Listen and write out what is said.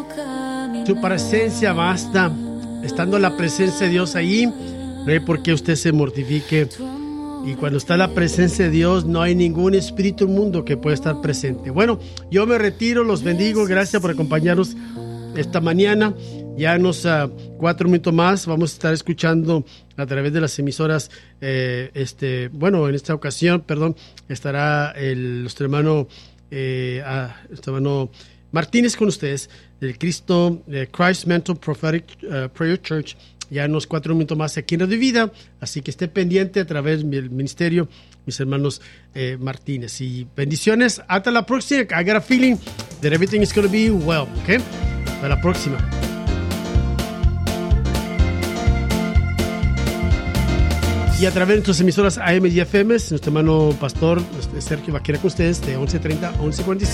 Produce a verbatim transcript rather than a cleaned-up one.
Tu presencia basta. Estando la presencia de Dios ahí, no hay por qué usted se mortifique. Y cuando está la presencia de Dios, no hay ningún espíritu inmundo que pueda estar presente. Bueno, yo me retiro, los bendigo. Gracias por acompañarnos esta mañana. Ya en unos uh, cuatro minutos más vamos a estar escuchando a través de las emisoras. Eh, este, bueno, en esta ocasión, perdón, estará el, nuestro hermano, eh, uh, nuestro hermano Martínez con ustedes, del Cristo, de Christ Mental Prophetic uh, Prayer Church. Ya unos cuatro minutos más aquí en Radio Vida, así que esté pendiente a través del ministerio, mis hermanos eh, Martínez. Y bendiciones, hasta la próxima. I got a feeling that everything is going to be well, ¿ok? Hasta la próxima. Y a través de nuestras emisoras A M y F M, nuestro hermano pastor Sergio Vaquera con ustedes de once treinta a once cuarenta y cinco.